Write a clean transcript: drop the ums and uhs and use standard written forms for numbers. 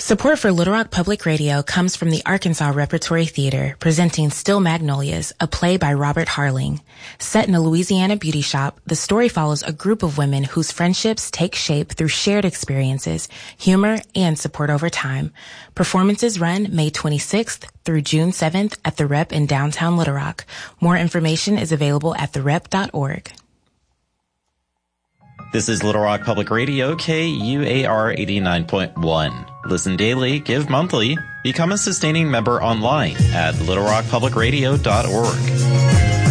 Support for Little Rock Public Radio comes from the Arkansas Repertory Theater, presenting Still Magnolias, a play by Robert Harling. Set in a Louisiana beauty shop, the story follows a group of women whose friendships take shape through shared experiences, humor, and support over time. Performances run May 26th through June 7th at the Rep in downtown Little Rock. More information is available at therep.org. This is Little Rock Public Radio, KUAR 89.1. Listen daily, give monthly, become a sustaining member online at littlerockpublicradio.org.